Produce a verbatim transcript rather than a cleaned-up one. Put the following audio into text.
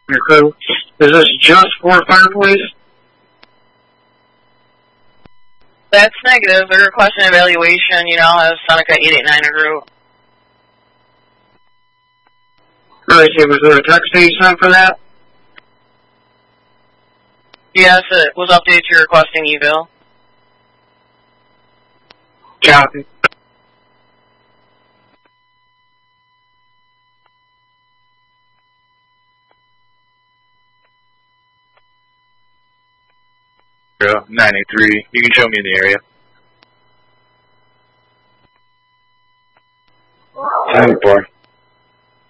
your crew. Is this just for fire police? That's negative. They're requesting evaluation, you know, as Seneca eight eight nine group. Alright, so was there a text that you sent for that? Yes, it was updated to requesting eval. Copy. nine eight three, you can show me in the area. ten four.